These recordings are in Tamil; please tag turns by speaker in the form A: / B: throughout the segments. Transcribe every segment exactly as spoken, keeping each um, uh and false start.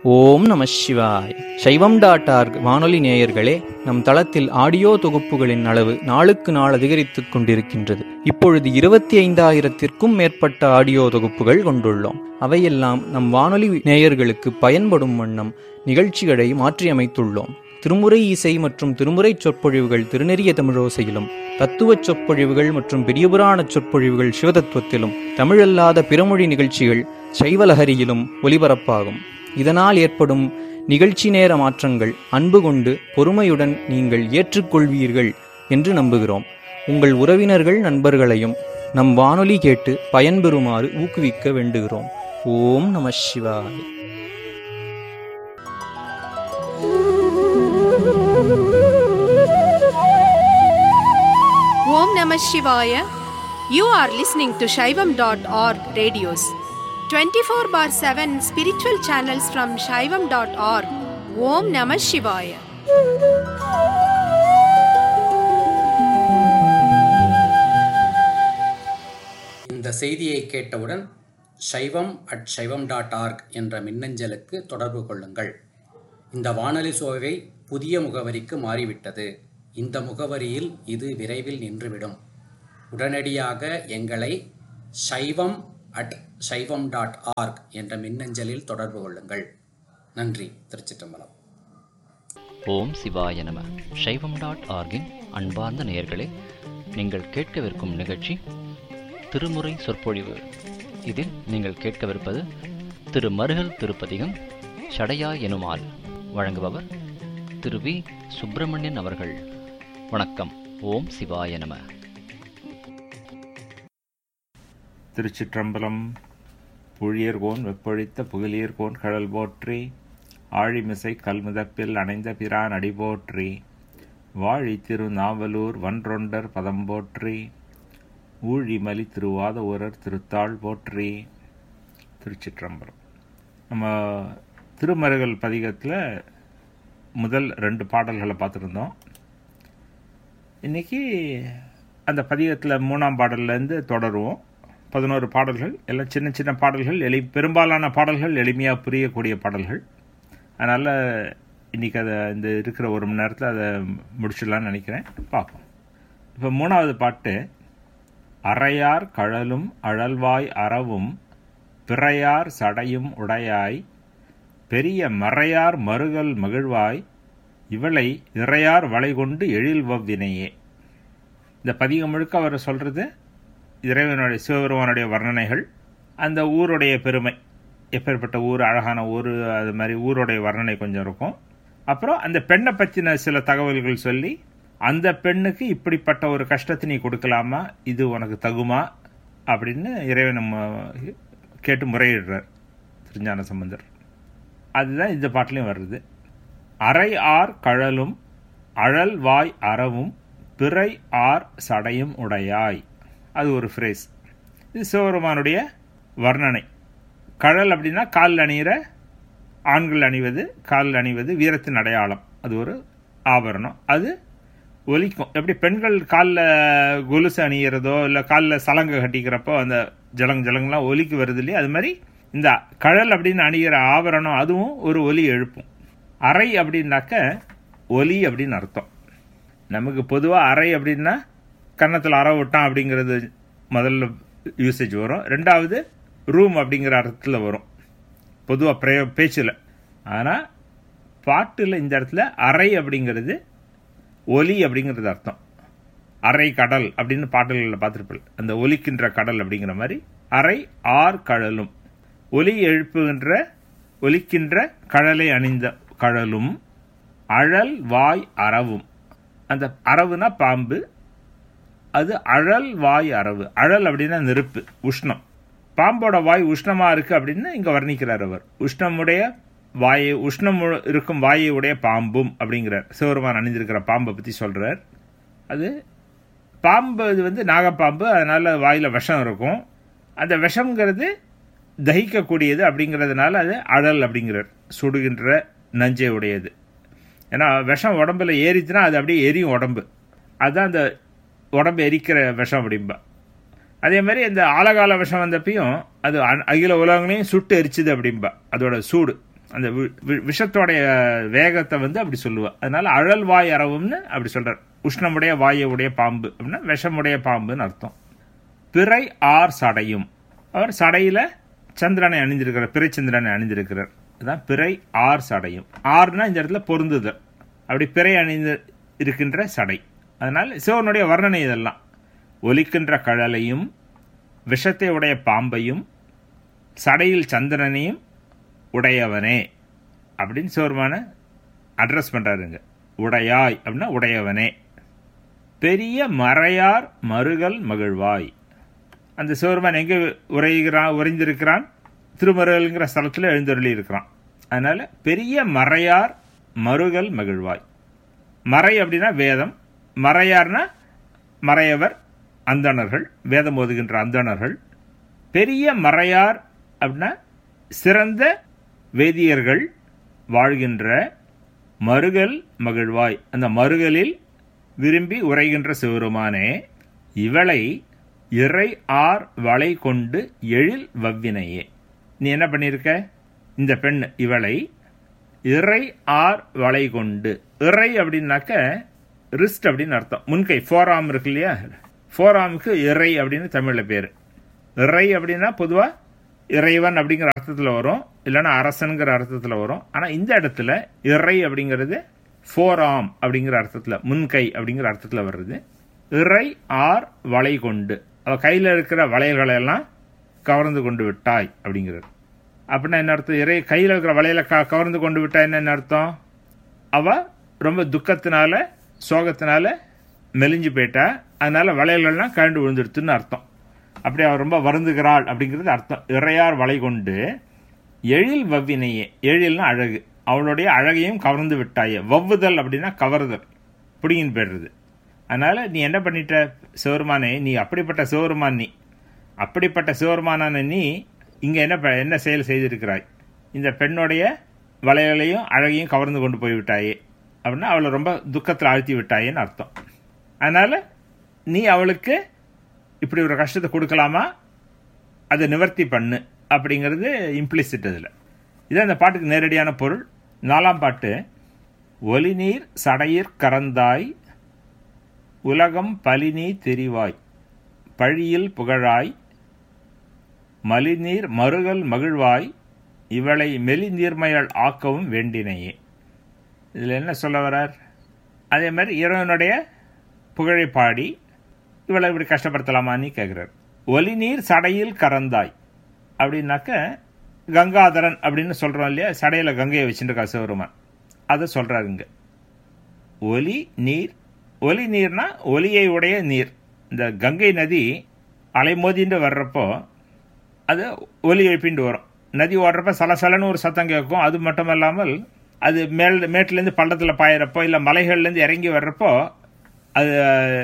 A: ஓம் நம சிவாய். சைவம் டாட் ஆர்க் வானொலி நேயர்களே, நம் தளத்தில் ஆடியோ தொகுப்புகளின் அளவு நாளுக்கு நாள் அதிகரித்துக் கொண்டிருக்கின்றது. இப்பொழுது இருபத்தி ஐந்தாயிரத்திற்கும் மேற்பட்ட ஆடியோ தொகுப்புகள் கொண்டுள்ளோம். அவையெல்லாம் நம் வானொலி நேயர்களுக்கு பயன்படும் வண்ணம் நிகழ்ச்சிகளை மாற்றியமைத்துள்ளோம். திருமுறை இசை மற்றும் திருமுறை சொற்பொழிவுகள் திருநெறிய தமிழோசையிலும், தத்துவச் சொற்பொழிவுகள் மற்றும் பெரியபுராண சொற்பொழிவுகள் சிவதத்துவத்திலும், தமிழல்லாத பிறமொழி நிகழ்ச்சிகள் சைவலஹரியிலும் ஒலிபரப்பாகும். இதனால் ஏற்படும் நிகழ்ச்சி நேர மாற்றங்கள் அன்பு கொண்டு பொறுமையுடன் நீங்கள் ஏற்றுக்கொள்வீர்கள் என்று நம்புகிறோம். உங்கள் உறவினர்கள் நண்பர்களையும் நம் வானொலி கேட்டு பயன்பெறுமாறு ஊக்குவிக்க வேண்டுகிறோம். ஓம் நம சிவாய.
B: ஓம் நம சிவாய. You are listening to shaivam dot org radios. twenty-four bar seven spiritual channels from shaivam dot org. Om Namah Shivaya.
C: இந்த செய்தியை கேட்டவுடன் சைவம் அட் சைவம் டாட் ஆர்க் என்ற மின்னஞ்சலுக்கு தொடர்பு கொள்ளுங்கள். இந்த வானொலி சோவை புதிய முகவரிக்கு மாறிவிட்டது. இந்த முகவரியில் இது விரைவில் நின்றுவிடும். உடனடியாக எங்களை சைவம் அட் சைவம் டாட் ஆர்க் என்ற மின்னஞ்சலில் தொடர்பு கொள்ளுங்கள். நன்றி. திருச்சிற்றம்பலம்.
D: ஓம் சிவாய நம. சைவம் டாட் ஆர்கின் அன்பார்ந்த நேயர்களே, நீங்கள் கேட்கவிருக்கும் நிகழ்ச்சி திருமுறை சொற்பொழிவு. இதில் நீங்கள் கேட்கவிருப்பது திரு மருகல் திருப்பதிகம் சடையா எனுமால். வழங்குபவர் திரு வி சுப்பிரமணியன் அவர்கள். வணக்கம். ஓம் சிவாய நம.
E: திருச்சிற்றம்பலம். புழியர்கோன் வெப்பொழித்த புகழியர்கோன் கடல் போற்றி, ஆழிமிசை கல்முதப்பில் அணைந்த பிரான் அடி போற்றி, வாழி திரு நாவலூர் வன்றொண்டர் பதம் போற்றி, ஊழிமலி திருவாத ஊரர் திருத்தாள் போற்றி. திருச்சிற்றம்பலம். நம்ம திருமருகல் பதிகத்தில் முதல் ரெண்டு பாடல்களை பார்த்துருந்தோம். இன்றைக்கி அந்த பதிகத்தில் மூணாம் பாடல்லேருந்து தொடருவோம். பதினோரு பாடல்கள், எல்லாம் சின்ன சின்ன பாடல்கள், எளி பெரும்பாலான பாடல்கள் எளிமையாக புரியக்கூடிய பாடல்கள். அதனால் இன்றைக்கி அதை இந்த இருக்கிற ஒரு மணி நேரத்தில் அதை முடிச்சிடலான்னு நினைக்கிறேன். பார்ப்போம். இப்போ மூணாவது பாட்டு, அறையார் கழலும் அழல்வாய் அறவும் பிறையார் சடையும் உடையாய், பெரிய மறையார் மருகல் மகிழ்வாய், இவளை இறையார் வளை கொண்டு எழில்வவ்வினையே. இந்த பதிகம் முழுக்க அவர் சொல்கிறது இறைவனுடைய சிவபெருமானுடைய வர்ணனைகள், அந்த ஊருடைய பெருமை, எப்பேற்பட்ட ஊர், அழகான ஊர், அது மாதிரி ஊருடைய வர்ணனை கொஞ்சம் இருக்கும். அப்புறம் அந்த பெண்ணை பற்றின சில தகவல்கள் சொல்லி, அந்த பெண்ணுக்கு இப்படிப்பட்ட ஒரு கஷ்டத்தை நீ கொடுக்கலாமா, இது உனக்கு தகுமா அப்படின்னு இறைவன் நம்ம கேட்டு முறையிடுறார் திருஞான சம்பந்தர். அதுதான் இந்த பாட்டிலையும் வருது. அறை ஆர் கழலும் அழல் வாய் அறவும் பிறை ஆர் சடையும் உடையாய். அது ஒரு ஃப்ரேஸ். இது சிவபெருமானுடைய வர்ணனை. கழல் அப்படின்னா காலில் அணிகிற, ஆண்கள் அணிவது, காலில் அணிவது வீரத்தின் அடையாளம். அது ஒரு ஆபரணம். அது ஒலிக்கும். எப்படி பெண்கள் காலில் கொலுசு அணிகிறதோ இல்லை காலில் சலங்கை கட்டிக்கிறப்போ அந்த ஜலங் ஜலங்கெலாம் ஒலிக்கு வருது இல்லையா, அது மாதிரி இந்த கழல் அப்படின்னு அணிகிற ஆபரணம் அதுவும் ஒரு ஒலி எழுப்பும். அறை அப்படின்னாக்க ஒலி அப்படின்னு அர்த்தம். நமக்கு பொதுவாக அறை அப்படின்னா கன்னத்தில் அற விட்டான் அப்படிங்கிறது முதல்ல யூசேஜ் வரும். ரெண்டாவது ரூம் அப்படிங்கிற அர்த்தத்தில் வரும் பொதுவாக பிரே பேச்சில். ஆனால் பாட்டில் இந்த இடத்துல அறை அப்படிங்கிறது ஒலி அப்படிங்கிறது அர்த்தம். அறை கடல் அப்படின்னு பாட்டுகளில் பார்த்துருப்பேன், அந்த ஒலிக்கின்ற கடல் அப்படிங்கிற மாதிரி. அறை ஆர் கழலும், ஒலி எழுப்புகின்ற ஒலிக்கின்ற கடலை அணிந்த கழலும், அழல் வாய் அறவும். அந்த அறவுனா பாம்பு, அது அழல் வாய் அரவு. அழல் அப்படின்னா நெருப்பு, உஷ்ணம். பாம்போட வாய் உஷ்ணமா இருக்கு அப்படின்னு இங்க வர்ணிக்கிறார் அவர். உஷ்ணமுடைய வாயை, உஷ்ணம் இருக்கும் வாயை உடைய பாம்பும் அப்படிங்கிறார். சிவபெருமான் அணிந்திருக்கிற பாம்பை பத்தி சொல்றார். அது பாம்பு, இது வந்து நாகப்பாம்பு, அதனால வாயில விஷம் இருக்கும். அந்த விஷம்ங்கிறது தகிக்கக்கூடியது அப்படிங்கிறதுனால அது அழல் அப்படிங்கிறார். சுடுகின்ற நஞ்சை உடையது. ஏன்னா விஷம் உடம்புல ஏறிச்சுன்னா அது அப்படியே எரியும் உடம்பு. அதுதான் அந்த உடம்பு எரிக்கிற விஷம் அப்படிம்பா. அதே மாதிரி இந்த ஆலகால விஷம் வந்தப்பையும் அது அகில உலகங்களையும் சுட்டு எரிச்சுது அப்படிம்பா. அதோட சூடு அந்த விஷத்தோடைய வேகத்தை வந்து அப்படி சொல்லுவாள். அதனால அழல் வாய் அரவும்னு அப்படி சொல்றார். உஷ்ணமுடைய வாயுடைய பாம்பு அப்படின்னா விஷமுடைய பாம்புன்னு அர்த்தம். பிறை ஆர் சடையும், அவர் சடையில சந்திரனை அணிந்திருக்கிறார், பிறை சந்திரனை அணிந்திருக்கிறார். அதான் பிறை ஆர் சடையும். ஆர்னா இந்த இடத்துல பொருந்துதல், அப்படி பிறை அணிந்து இருக்கின்ற சடை. அதனால சிவனுடைய வர்ணனை இதெல்லாம். ஒலிக்கின்ற கழலையும் விஷத்தை உடைய பாம்பையும் சடையில் சந்திரனையும் உடையவனே அப்படின்னு சிவருமான அட்ரஸ் பண்றாருங்க. உடையாய் அப்படின்னா உடையவனே. பெரிய மறையார் மருகல் மகிழ்வாய். அந்த சிவருமான் எங்கே உரைகிறான் உறைந்திருக்கிறான்? திருமருகல்ங்கிற ஸ்தலத்தில் எழுந்தருளி இருக்கிறான். அதனால பெரிய மறையார் மருகல் மகிழ்வாய். மறை அப்படின்னா வேதம், மறையார்னா மறையவர், அந்தணர்கள், வேதம் ஓதுகின்ற அந்தணர்கள். பெரிய மறையார் அப்படின்னா சிறந்த வேதியர்கள் வாழ்கின்ற மருகல் மகிழ்வாய். அந்த மருகலில் விரும்பி உரைகின்ற சிவருமானே, இவளை இறை ஆர் வளை கொண்டு எழில் வவ்வினையே. நீ என்ன பண்ணியிருக்க? இந்த பெண் இவளை இறை ஆர் வளை கொண்டு. இறை அப்படின்னாக்க ரிஸ்ட் அப்படின்னு அர்த்தம். முன்கை ஃபோராம் இருக்கு இல்லையா, ஃபோராமுக்கு இறை அப்படின்னு தமிழில் பேர். இறை அப்படின்னா பொதுவாக இறைவன் அப்படிங்கிற அர்த்தத்தில் வரும், இல்லைன்னா அரசனுங்கிற அர்த்தத்தில் வரும். ஆனால் இந்த இடத்துல இறை அப்படிங்கிறது ஃபோராம் அப்படிங்கிற அர்த்தத்தில், முன்கை அப்படிங்கிற அர்த்தத்தில் வர்றது. இறை ஆர் வளை கொண்டு, அவள் கையில் இருக்கிற வளையல்களை எல்லாம் கவர்ந்து கொண்டு விட்டாய் அப்படிங்கிறது. அப்படின்னா என்ன அர்த்தம்? இறை கையில் இருக்கிற வளையல க கவர்ந்து கொண்டு விட்டாய் என்ன அர்த்தம்? அவள் ரொம்ப துக்கத்தினால சோகத்தினால மெலிஞ்சு போயிட்டா, அதனால வளையல்கள்லாம் கழண்டு விழுந்துடுத்துன்னு அர்த்தம். அப்படி அவள் ரொம்ப வருந்துகிறாள் அப்படிங்கிறது அர்த்தம். இறையார் வளை கொண்டு எழில் வவ்வினையே. எழில்னா அழகு, அவளுடைய அழகையும் கவர்ந்து விட்டாயே. வவ்வுதல் அப்படின்னா கவர்தல், பிடிங்கின்னு போயிடுறது. அதனால நீ என்ன பண்ணிட்ட சிவருமானே? நீ அப்படிப்பட்ட சிவருமான், நீ அப்படிப்பட்ட சிவருமானான நீ இங்கே என்ன என்ன செயல் செய்திருக்கிறாய்? இந்த பெண்ணுடைய வளையலையும் அழகையும் கவர்ந்து கொண்டு போய்விட்டாயே அப்படின்னா அவளை ரொம்ப துக்கத்தில் ஆழ்த்தி விட்டாயேன்னு அர்த்தம். அதனால் நீ அவளுக்கு இப்படி ஒரு கஷ்டத்தை கொடுக்கலாமா, அதை நிவர்த்தி பண்ணு அப்படிங்கிறது இம்ப்ளிசிட் அதில். இதான் அந்த பாட்டுக்கு நேரடியான பொருள். நாலாம் பாட்டு. ஒலிநீர் சடையிற் கரந்தாய் உலகம் பலினீ தெரிவாய் பழியில் புகழாய் மலிநீர் மருகல் மகிழ்வாய் இவளை மெலிநீர்மையால் ஆக்கவும் வேண்டினையே. இதில் என்ன சொல்ல வரார்? அதே மாதிரி இறைவனுடைய புகழை பாடி இவளை இப்படி கஷ்டப்படுத்தலாமான்னு கேட்குறார். ஒலிநீர் சடையில் கரந்தாய் அப்படின்னாக்க கங்காதரன் அப்படின்னு சொல்கிறோம் இல்லையா, சடையில் கங்கையை வச்சுருக்கா சிவருமான், அதை சொல்கிறாருங்க. ஒலி நீர், ஒலி நீர்னா ஒலியை உடைய நீர். இந்த கங்கை நதி அலைமோதின்னு வர்றப்போ அது ஒலி எழுப்பிண்டு வரும். நதி ஓடுறப்ப சலசலன்னு ஒரு சத்தம் கேட்கும். அது மட்டும் இல்லாமல் அது மேல் மேட்டிலேருந்து பள்ளத்தில் பாயிறப்போ இல்லை மலைகள்லேருந்து இறங்கி வர்றப்போ அது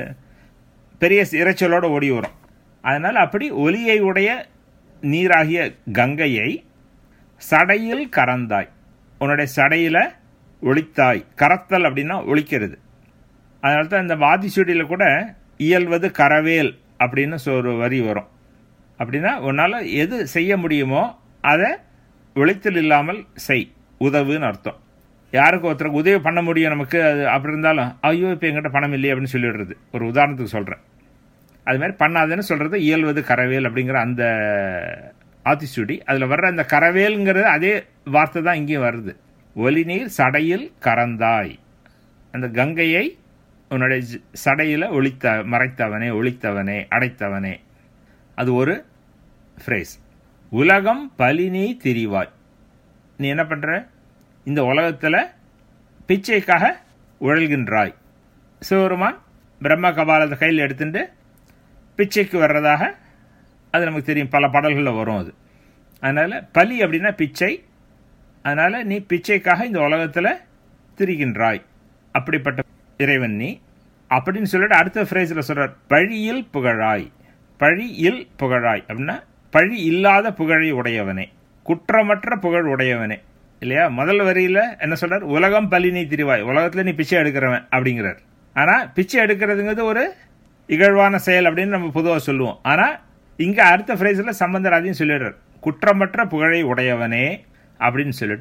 E: பெரிய இறைச்சலோடு ஓடி வரும். அதனால் அப்படி ஒலியை உடைய நீராகிய கங்கையை சடையில் கரந்தாய், உன்னுடைய சடையில் ஒளித்தாய். கரத்தல் அப்படின்னா ஒழிக்கிறது. அதனால தான் இந்த வாதிச்சுடியில் கூட இயல்வது கரவேல் அப்படின்னு ஒரு வரி வரும். அப்படின்னா உன்னால் எது செய்ய முடியுமோ அதை ஒழித்தல் இல்லாமல் செய், உதவுன்னு அர்த்தம். யாருக்கு ஒருத்தருக்கு உதவி பண்ண முடியும் நமக்கு, அது அப்படி இருந்தாலும் ஐயோ இப்போ எங்கிட்ட பணம் இல்லையே அப்படின்னு சொல்லிடுறது. ஒரு உதாரணத்துக்கு சொல்கிறேன். அது மாதிரி பண்ணாதுன்னு சொல்கிறது இயல்வது கரவேல் அப்படிங்கிற அந்த ஆத்திச்சூடி. அதில் வர்ற அந்த கரவேலுங்கிறது அதே வார்த்தை தான் இங்கேயும் வருது. ஒலிநீர் சடையில் கரந்தாய், அந்த கங்கையை உன்னுடைய சடையில் ஒளித்த மறைத்தவனே, ஒளித்தவனே, அடைத்தவனே. அது ஒரு ஃப்ரேஸ். உலகம் பலினி திரிவாய், நீ என்ன பண்ணுற? இந்த உலகத்தில் பிச்சைக்காக உழல்கின்றாய். சிவருமான் பிரம்ம கபாலத்தை கையில் எடுத்துட்டு பிச்சைக்கு வர்றதாக அது நமக்கு தெரியும், பல பாடல்களில் வரும் அது. அதனால் பலி அப்படின்னா பிச்சை. அதனால் நீ பிச்சைக்காக இந்த உலகத்தில் திரிகின்றாய், அப்படிப்பட்ட இறைவன் நீ அப்படின்னு சொல்லிட்டு அடுத்த ஃப்ரேஸில் சொல்கிறார், பழியில் புகழாய். பழியில் புகழாய் அப்படின்னா பழி இல்லாத புகழை உடையவனே, குற்றமற்ற புகழ் உடையவனே இல்லையா. முதல் வரியில் என்ன சொல்கிறார்? உலகம் பலினி திரிவாய், உலகத்தில் நீ பிச்சை எடுக்கிறவன் அப்படிங்கிறார். ஆனால் பிச்சை எடுக்கிறதுங்கிறது ஒரு இகழ்வான செயல் அப்படின்னு நம்ம பொதுவாக சொல்லுவோம். ஆனால் இங்கே அடுத்த ஃப்ரேஸில் சம்பந்தர் அதையும் சொல்லிடுறார், குற்றமற்ற புகழை உடையவனே அப்படின்னு சொல்லிட்டு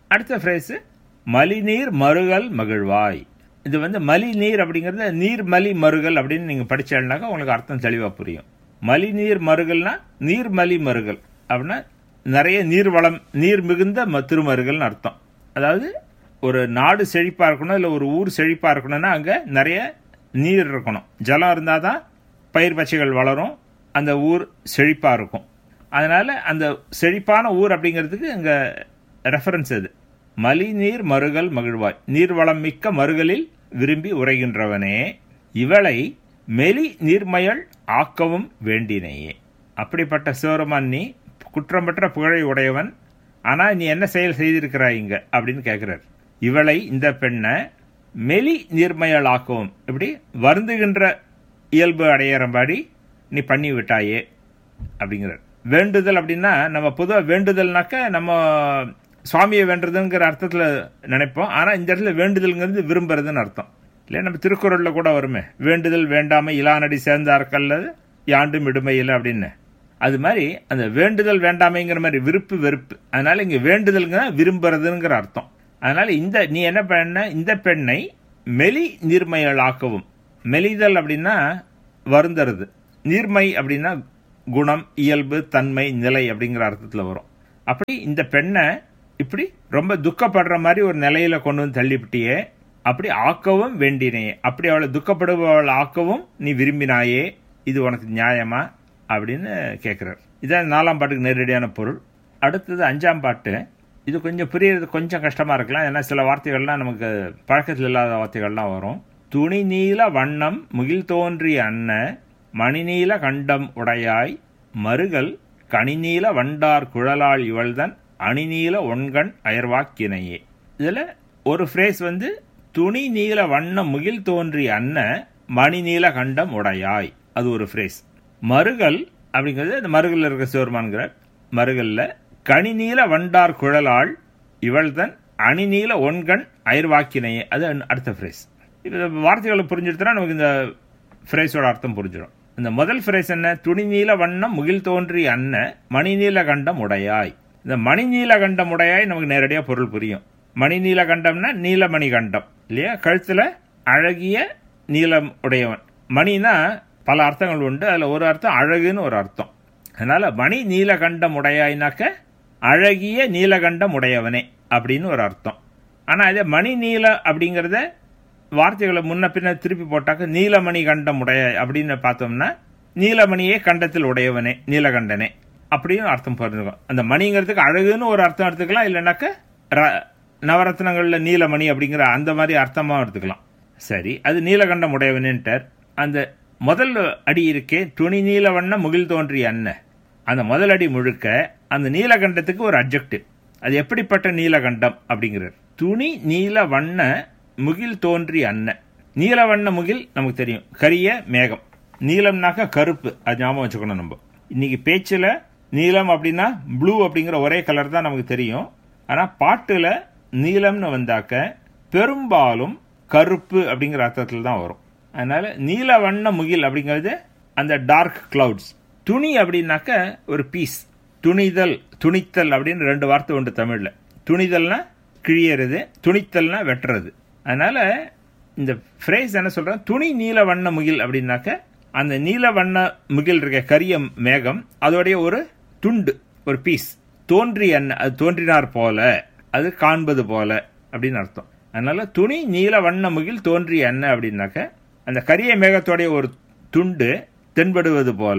E: அடுத்த ஃப்ரேஸு மலிநீர் மருகல் மகிழ்வாய். இது வந்து மலி நீர் அப்படிங்கிறது நீர் மலி மருகல் அப்படின்னு நீங்கள் படிச்சாலுனாக்கா உங்களுக்கு அர்த்தம் தெளிவாக புரியும். மலிநீர் மருகல்னா நீர்மலி மருகல் அப்படின்னா நிறைய நீர் வளம் நீர் மிகுந்த திருமருகல்னு அர்த்தம். அதாவது ஒரு நாடு செழிப்பாக இருக்கணும், இல்லை ஒரு ஊர் செழிப்பாக இருக்கணும்னா அங்கே நிறைய நீர் இருக்கணும். ஜலம் இருந்தால் தான் பயிர் பச்சைகள் வளரும், அந்த ஊர் செழிப்பாக இருக்கும். அதனால் அந்த செழிப்பான ஊர் அப்படிங்கிறதுக்கு இங்கே ரெஃபரன்ஸ் அது. மலி நீர் மருகல் மகிழ்வாய், நீர்வளம் மிக்க மருகலில் விரும்பி உரைகின்றவனே இவளை மெலி நீர்மயல் ஆக்கவும் வேண்டினையே. அப்படிப்பட்ட சிவருமான் நீ குற்றம் பெற்ற புகழை உடையவன், ஆனால் நீ என்ன செயல் செய்திருக்கிறாய் இங்க அப்படின்னு கேட்கிறார். இவளை இந்த பெண்ணை மெலி நீர்மயல் ஆக்கவும், இப்படி வருந்துகின்ற இயல்பு அடையிறபாடி நீ பண்ணி விட்டாயே அப்படிங்கிறார். வேண்டுதல் அப்படின்னா நம்ம பொதுவாக வேண்டுதல்னாக்க நம்ம சுவாமியை வேண்டுறதுங்கிற அர்த்தத்தில் நினைப்போம். ஆனால் இந்த இடத்துல வேண்டுதல்ங்கிறது விரும்புறதுன்னு அர்த்தம் இல்லை. நம்ம திருக்குறளில் கூட வருமே, வேண்டுதல் வேண்டாமை இலானடி சேர்ந்தார்கல்லது யாண்டும் இடுமையில் அப்படின்னு. அது மாதிரி அந்த வேண்டுதல் வேண்டாமைங்கிற மாதிரி விருப்பு வெறுப்பு. அதனால இங்கே வேண்டுதல்ங்கிற விரும்புறதுங்கிற அர்த்தம். அதனால இந்த நீ என்ன பண்ண, இந்த பெண்ணை மெலி நீர்மையல் ஆக்கவும். மெலிதல் அப்படின்னா வருந்துறது, நீர்மை அப்படின்னா குணம், இயல்பு, தன்மை, நிலை அப்படிங்கிற அர்த்தத்தில் வரும். அப்படி இந்த பெண்ணை இப்படி ரொம்ப துக்கப்படுற மாதிரி ஒரு நிலையில கொண்டு வந்து தள்ளிவிட்டியே, அப்படி ஆக்கவும் வேண்டினையே, அப்படி அவளை துக்கப்படுபவள் ஆக்கவும் நீ விரும்பினாயே, இது உனக்கு நியாயமா அப்படின்னு கேட்கிறார். இதான் நாலாம் பாட்டுக்கு நேரடியான பொருள். அடுத்தது அஞ்சாம் பாட்டு. இது கொஞ்சம் புரியறது கொஞ்சம் கஷ்டமா இருக்கலாம், ஏன்னா சில வார்த்தைகள்லாம் நமக்கு பழக்கத்தில் இல்லாத வார்த்தைகள்லாம் வரும். துணி நீல வண்ணம் முகில் தோன்றிய அன்ன மணிநீல கண்டம் உடையாய் மருகல் கனிநீல வண்டார் குழலாள் இவள்தன் அணிநீல ஒன்கண் அயர்வாக்கினையே. இதுல ஒரு ஃப்ரேஸ் வந்து துணி நீல வண்ணம் முகில் தோன்றிய அன்ன மணிநீல கண்டம் உடையாய், அது ஒரு ஃப்ரேஸ். மருகல் அப்படிங்கிறது இந்த மருகல்ல இருக்க சிவருமான்கிற மருகல்ல கனிநீல வண்டார் குழலாள் இவள்தன் அணிநீல ஒன்கண் அயர்வாக்கினையே, அது அடுத்த ஃப்ரேஸ். இப்போ வார்த்தைகளை புரிஞ்சுடுத்தா நமக்கு இந்த ஃப்ரேஸோட அர்த்தம் புரிஞ்சிடும். இந்த முதல் ஃப்ரேஸ் என்ன, துணி நீல வண்ணம் முகில் தோன்றிய அன்ன மணிநீல கண்டம் உடையாய். இந்த மணிநீல கண்டம் உடையாய் நமக்கு நேரடியாக பொருள் புரியும். மணிநீல கண்டம்னா நீலமணி கண்டம் இல்லையா, கழுத்துல அழகிய நீலம் உடையவன். மணினா பல அர்த்தங்கள் உண்டு, அதில் ஒரு அர்த்தம் அழகுன்னு ஒரு அர்த்தம். அதனால மணி நீலகண்டம் உடையாய்னாக்க அழகிய நீலகண்டம் உடையவனே அப்படின்னு ஒரு அர்த்தம். ஆனால் அதே மணி நீல அப்படிங்கிறத வார்த்தைகளை முன்ன பின்ன திருப்பி போட்டாக்க நீலமணி கண்டம் உடைய அப்படின்னு பார்த்தோம்னா நீலமணியே கண்டத்தில் உடையவனே நீலகண்டனே அப்படின்னு அர்த்தம் புரிஞ்சுக்கும். அந்த மணிங்கிறதுக்கு அழகுன்னு ஒரு அர்த்தம் எடுத்துக்கலாம், இல்லைன்னாக்க நவரத்னங்கள்ல நீலமணி அப்படிங்கிற அந்த மாதிரி அர்த்தமாக எடுத்துக்கலாம். சரி, அது நீலகண்டம் உடையவனேன்ட்டார். அந்த முதல் அடி இருக்கே துணி நீல வண்ண முகில் தோன்றிய அன்ன, அந்த முதல் அடி முழுக்க அந்த நீலகண்டத்துக்கு ஒரு அப்ஜெக்டிவ். அது எப்படிப்பட்ட நீலகண்டம் அப்படிங்கிறார். துணி நீல வண்ண முகில் தோன்றி அன்ன. நீல வண்ண முகில் நமக்கு தெரியும், கரிய மேகம். நீலம்னாக்க கருப்பு, அது ஞாபகம் வச்சுக்கணும். நம்ம இன்னைக்கு பேச்சில் நீலம் அப்படின்னா ப்ளூ அப்படிங்கிற ஒரே கலர் தான் நமக்கு தெரியும். ஆனால் பாட்டில் நீலம்னு வந்தாக்க பெரும்பாலும் கருப்பு அப்படிங்கிற அர்த்தத்தில் தான் வரும். அதனால நீல வண்ண முகில் அப்படிங்கிறது அந்த டார்க் கிளவுட்ஸ். துணி அப்படின்னாக்க ஒரு பீஸ், துணிதல் துணித்தல் அப்படின்னு ரெண்டு வார்த்தை உண்டு தமிழில். துணிதல்னா கிழியறது, துணித்தல்னா வெட்டுறது. அதனால இந்த ஃப்ரேஸ் என்ன சொல்றேன், துணி நீல வண்ண முகில் அப்படின்னாக்க அந்த நீல வண்ண முகில் இருக்க கரிய மேகம் அதோடைய ஒரு துண்டு, ஒரு பீஸ். தோன்றி அன்ன, அது தோன்றினார் போல, அது காண்பது போல அப்படின்னு அர்த்தம். அதனால துணி நீல வண்ண முகில் தோன்றிய அன்ன அப்படின்னாக்க அந்த கரிய மேகத்தோடைய ஒரு துண்டு தென்படுவது போல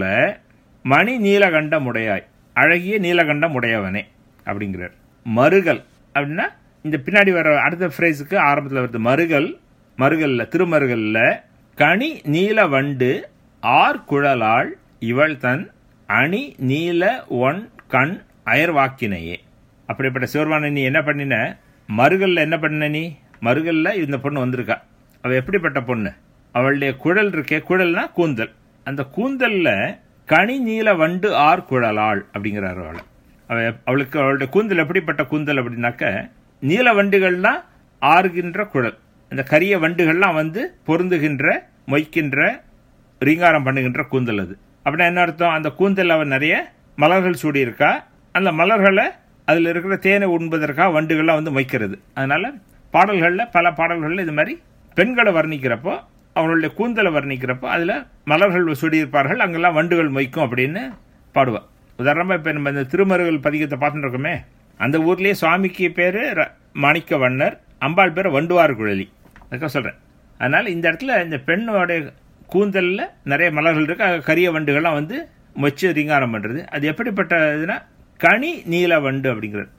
E: மணி நீலகண்டம் உடையாய், அழகிய நீலகண்டம் உடையவனே அப்படிங்கிறார். மருகல் அப்படின்னா இந்த பின்னாடி வர அடுத்த ஃப்ரேஸுக்கு ஆரம்பத்தில் வருது மருகல். மருகல்ல திருமருகல்ல கனி நீல வண்டு ஆர் குழலாள் இவள் தன் அணி நீல ஒன் கண் அயர்வாக்கினையே. அப்படிப்பட்ட சிவருமான நீ என்ன பண்ணின, மருகல்ல என்ன பண்ண நீ, மருகல்ல இந்த பொண்ணு வந்திருக்கா. அவ எப்படிப்பட்ட பொண்ணு, அவளுடைய குழல் இருக்கே, குழல்னா கூந்தல், அந்த கூந்தல்ல கனி நீல வண்டு ஆர் குழலாள் அப்படிங்கிறார். அவளை அவ அவளுக்கு அவளுடைய கூந்தல் எப்படிப்பட்ட கூந்தல் அப்படின்னாக்க நீல வண்டுகள்னா ஆறுகின்ற குழல், அந்த கரிய வண்டுகள்லாம் வந்து பொருந்துகின்ற மொய்க்கின்ற ரீங்காரம் பண்ணுகின்ற கூந்தல். அது அப்படின்னா என்ன அர்த்தம், அந்த கூந்தல் அவன் நிறைய மலர்கள் சூடி இருக்கா, அந்த மலர்களை அதில் இருக்கிற தேனை உண்பதற்காக வண்டுகள்லாம் வந்து மொய்க்கிறது. அதனால் பாடல்களில் பல பாடல்களில் இது மாதிரி பெண்களை வர்ணிக்கிறப்போ, அவங்களுடைய கூந்தலை வர்ணிக்கிறப்போ அதில் மலர்கள் சுடியிருப்பார்கள், அங்கெல்லாம் வண்டுகள் மொய்க்கும் அப்படின்னு பாடுவாள். உதாரணமாக இப்போ நம்ம இந்த திருமருகல் பதிகத்தை பார்த்துட்டு இருக்கோமே, அந்த ஊர்லேயே சுவாமிக்கு பேர் மாணிக்க வண்ணர், அம்பாள் பேர் வண்டுவார் குழலி. அதுக்காக சொல்கிறேன். அதனால் இந்த இடத்துல இந்த பெண்ணோடைய கூந்தலில் நிறைய மலர்கள் இருக்குது, கரிய வண்டுகள்லாம் வந்து மொச்சு ரீங்காரம் பண்ணுறது. அது எப்படிப்பட்ட இதுனா கனி நீல வண்டு அப்படிங்கிறது.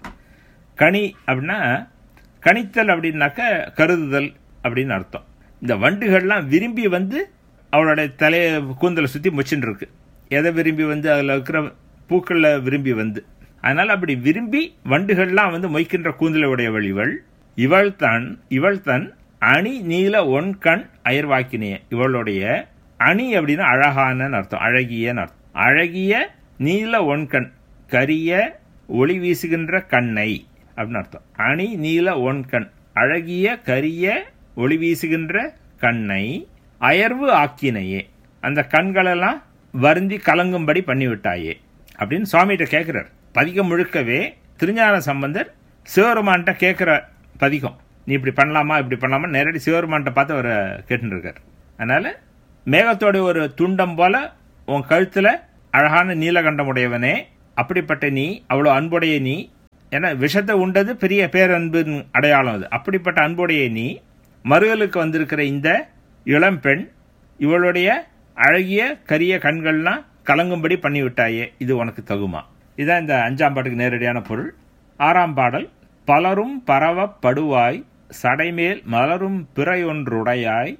E: கனி அப்படின்னா கணித்தல் அப்படின்னாக்க கருதுதல் அப்படின்னு அர்த்தம். இந்த வண்டுகள்லாம் விரும்பி வந்து அவளுடைய தலையை கூந்தலை சுற்றி மொச்சுன்னு இருக்கு. எதை விரும்பி வந்து அதில் இருக்கிற பூக்களில் விரும்பி வந்து, அதனால் அப்படி விரும்பி வண்டுகள்லாம் வந்து மொய்க்கின்ற கூந்தலை உடையவள் இவள். இவள் தன் இவள் தன் அணி நீல ஒன் கண் அயர்வாக்கினிய. இவளுடைய அணி அப்படின்னா அழகான அர்த்தம், அழகியன்னு அர்த்தம். அழகிய நீல ஒன் கண், கரிய ஒளி வீசுகின்ற கண்ணை அப்படின்னு அர்த்தம். அணி நீல ஒன் கண், அழகிய கரிய ஒளி வீசுகின்ற கண்ணை அயர்வு ஆக்கினையே, அந்த கண்களெல்லாம் வருந்தி கலங்கும்படி பண்ணிவிட்டாயே அப்படின்னு சுவாமிகிட்ட கேட்கிறார். பதிகம் முழுக்கவே திருஞான சம்பந்தர் சிவபெருமான்கிட்ட கேட்கிற பதிகம். நீ இப்படி பண்ணலாமா இப்படி பண்ணலாமா நேரடி சிவபெருமான்கிட்ட பார்த்து அவரை கேட்டுன்னு இருக்கார். அதனால மேகத்தோட ஒரு துண்டம் போல உன் கழுத்துல அழகான நீலகண்டம் உடையவனே, அப்படிப்பட்ட நீ, அவ்வளோ அன்புடைய நீ, ஏன்னா விஷத்தை உண்டது பெரிய பேரன்பின் அடையாளம் அது. அப்படிப்பட்ட அன்புடைய நீ மருகலுக்கு வந்திருக்கிற இந்த இளம்பெண், இவளுடைய அழகிய கரிய கண்கள்லாம் கலங்கும்படி பண்ணிவிட்டாயே, இது உனக்கு தகுமா? இதுதான் இந்த அஞ்சாம் பாட்டுக்கு நேரடியான பொருள். ஆறாம் பாடல், பலரும் பரவப்படுவாய் சடைமேல் மலரும் பிறையொன்றுடையாய்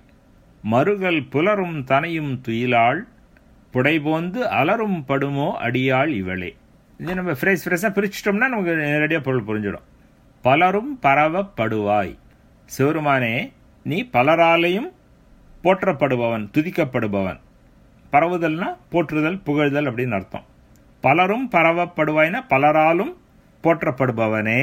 E: மருகல் புலரும் தனையும் துயிலாள் புடைபோந்து அலரும் படுமோ அடியாள் இவளே. இது நம்ம ஃப்ரேஸ் ஃப்ரேஸாக பிரிச்சிட்டோம்னா நமக்கு நேரடியாக பொருள் புரிஞ்சிடும். பலரும் பரவப்படுவாய், சிவருமானே நீ பலராலையும் போற்றப்படுபவன், துதிக்கப்படுபவன். பரவுதல்னா போற்றுதல், புகழ்தல் அப்படின்னு அர்த்தம். பலரும் பரவப்படுவாய்னா பலராலும் போற்றப்படுபவனே,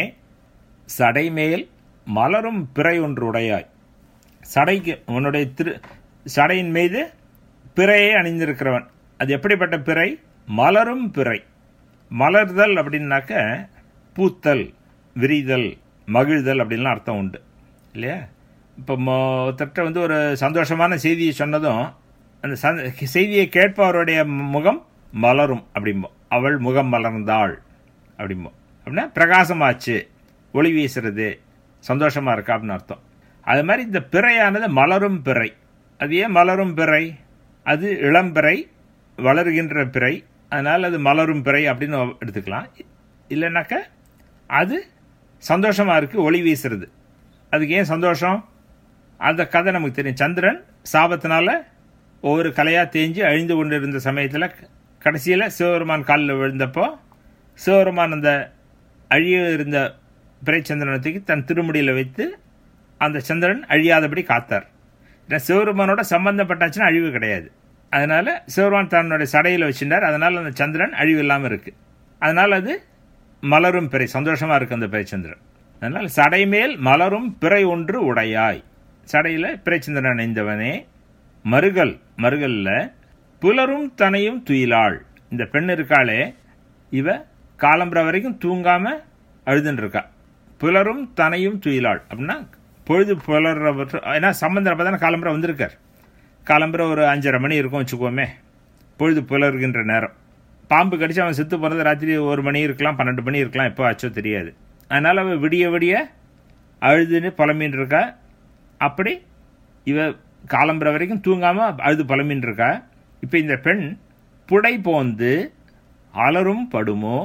E: சடைமேல் மலரும் பிறை ஒன்று உடையாய். சடைக்கு உன்னுடைய திரு சடையின் மீது பிறையை அணிந்திருக்கிறவன். அது எப்படிப்பட்ட பிறை? மலரும் பிறை. மலர்தல் அப்படின்னாக்க பூத்தல், விரிதல், மகிழ்தல் அப்படின்லாம் அர்த்தம் உண்டு இல்லையா? இப்போ ஒருத்தட்ட வந்து ஒரு சந்தோஷமான செய்தியை சொன்னதும் அந்த செய்தியை கேட்பவருடைய முகம் மலரும் அப்படிம்போம். அவள் முகம் மலர்ந்தாள் அப்படிம்போம். அப்படின்னா பிரகாசமாச்சு, ஒளி வீசுறது, சந்தோஷமா இருக்கா அப்படின்னு அர்த்தம். அது மாதிரி இந்த பிறையானது மலரும் பிறை. அது ஏன் மலரும் பிறை? அது இளம்பிறை, வளர்கின்ற பிறை, அதனால் அது மலரும் பிறை அப்படின்னு எடுத்துக்கலாம். இல்லைன்னாக்க அது சந்தோஷமாக இருக்குது, ஒளி வீசுறது. அதுக்கு ஏன் சந்தோஷம்? அந்த கதை நமக்கு தெரியும். சந்திரன் சாபத்தினால ஒவ்வொரு கலையாக தேஞ்சு அழிந்து கொண்டு இருந்த சமயத்தில் கடைசியில் சிவபெருமான் காலில் விழுந்தப்போ சிவபெருமான் அந்த அழிய இருந்த பிறைச்சந்திரனத்துக்கு தன் திருமுடியில் வைத்து அந்த சந்திரன் அழியாதபடி காத்தார். ஏன்னா சிவபெருமானோட சம்பந்தப்பட்டாச்சுன்னா அழிவு கிடையாது. அதனால சிவபெருமான் தன்னுடைய சடையில் வச்சுட்டார். அதனால அந்த சந்திரன் அழிவு இல்லாமல் இருக்கு. அதனால அது மலரும் பிறை, சந்தோஷமா இருக்கு அந்த பிறைச்சந்திரன். அதனால சடைமேல் மலரும் பிறை ஒன்று உடையாய், சடையில பிறைச்சந்திரன் அணிந்தவனே, மருகல் மருகல்ல புலரும் தனையும் துயிலாள். இந்த பெண் இருக்காளே, இவ காலம்புற வரைக்கும் தூங்காம அழுதுன்னு இருக்கா. புலரும் தனையும் துயிலாள் அப்படின்னா பொழுது புலர்ற, ஏன்னா சம்பந்தர் அப்போ தானே காலம்புற வந்திருக்கார். காலம்புற ஒரு அஞ்சரை மணி இருக்கும் வச்சுக்கோமே, பொழுது புலர்கின்ற நேரம். பாம்பு கடிச்சு அவன் செத்து போகிறது ராத்திரி ஒரு மணி இருக்கலாம், பன்னெண்டு மணி இருக்கலாம், எப்போ ஆச்சோ தெரியாது. அதனால் அவள் விடிய விடிய அழுதுன்னு புலம்பின்னு இருக்கா. அப்படி இவ காலம்புற வரைக்கும் தூங்காமல் அழுது புலம்பின்னு இருக்கா. இப்போ இந்த பெண் புடை போந்து அலரும் படுமோ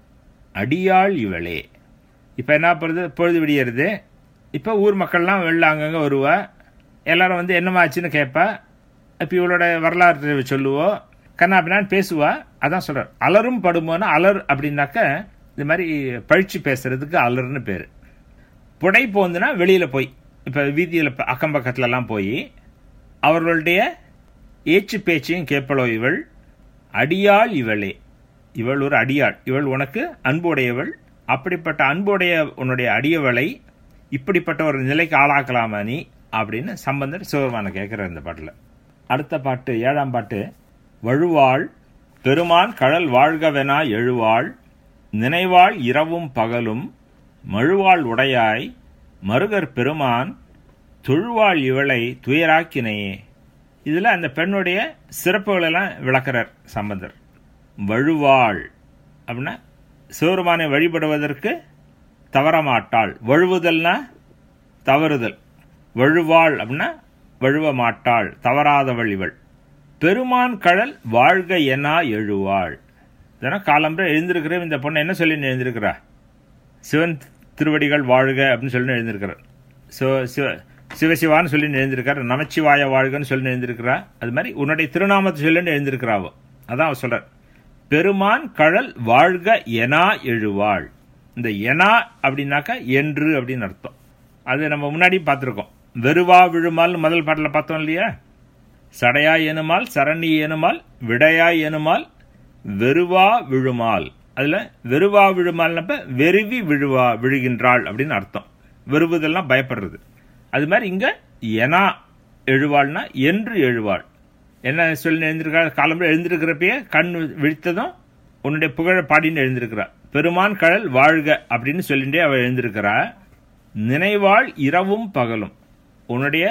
E: அடியாள் இவளே. இப்போ என்ன பண்ணுறது? பொழுது விடியறது. இப்போ ஊர் மக்கள்லாம் வெளில அங்கங்கே வருவா. எல்லாரும் வந்து என்னமாச்சுன்னு கேட்பா. இப்போ இவளோட வரலாறு சொல்லுவோம், கண்ணாபின்னான்னு பேசுவா. அதான் சொல்கிறார், அலரும் படுமோன்னா அலர் அப்படின்னாக்க இந்த மாதிரி பழிச்சு பேசுறதுக்கு அலர்னு பேர். புடை போந்துனா வெளியில் போய், இப்போ வீதியில் அக்கம் பக்கத்துலலாம் போய் அவர்களுடைய ஏச்சு பேச்சையும் கேட்பளோ இவள். அடியாள் இவளே, இவள் ஒரு அடியாள், இவள் உனக்கு அன்புடையவள். அப்படிப்பட்ட அன்புடைய உன்னுடைய அடியவளை இப்படிப்பட்ட ஒரு நிலைக்கு ஆளாக்கலாமா நீ அப்படின்னு சம்பந்தர் சிவபெருமான கேட்குறார் இந்த பாட்டில். அடுத்த பாட்டு ஏழாம் பாட்டு, வழுவாள் பெருமான் கழல் வாழ்கவெனா எழுவாள் நினைவாள் இரவும் பகலும் மழுவாள் உடையாய் மருகர் பெருமான் தொழுவாள் இவளை துயராக்கினையே. இதில் அந்த பெண்ணுடைய சிறப்புகளெல்லாம் விளக்கிறார் சம்பந்தர். வழுவாள் அப்படின்னா சிவருமானை வழிபடுவதற்கு தவறமாட்டாள். வழுவுதல்னா தவறுதல். வழுவாள் அப்படின்னா வழுவ மாட்டாள், தவறாதவள் இவள். பெருமான் கழல் வாழ்க எனா எழுவாள். இதனால் காலம்பரை எழுந்திருக்கிற இந்த பொண்ணை என்ன சொல்லி எழுந்திருக்கிறா? சிவன் திருவடிகள் வாழ்க அப்படின்னு சொல்லி எழுந்திருக்கிறார். சிவ சிவ சிவசிவான்னு சொல்லி எழுந்திருக்கார். நமச்சிவாய வாழ்கன்னு சொல்லி எழுந்திருக்கிறா. அது மாதிரி உன்னுடைய திருநாமத்தை சொல்லி எழுந்திருக்கிறாவோ. அதான் அவர் சொல்றார், பெருமான் கழல் வாழ்க எனா எழுவாள். இந்த எனா அப்படின்னாக்கா என்று அப்படின்னு அர்த்தம். அது நம்ம முன்னாடி பார்த்துருக்கோம். வெறுவா விழுமால் முதல் பாட்டில் பார்த்தோம் இல்லையா? சடையாய் எனுமால், சரணி எனுமால், விடையாய் எனுமால், வெறுவா விழுமால். அதுல வெறுவா விழுமால்னப்ப வெறுவி விழுவா விழுகின்றாள் அப்படின்னு அர்த்தம். வெறுவுதெல்லாம் பயப்படுறது. அது மாதிரி இங்க எனா எழுவாள்னா என்று எழுவாள். என்ன சொல்லி எழுந்திருக்கா? காலம்பரம் எழுந்திருக்கிறப்பயே கண் விழித்ததும் உன்னுடைய புகழ பாடின்னு எழுந்திருக்கிறா. பெருமான் கழல் வாழ்க அப்படின்னு சொல்லிட்டே அவள் எழுந்திருக்கிறா. நினைவாள் இரவும் பகலும் உன்னுடைய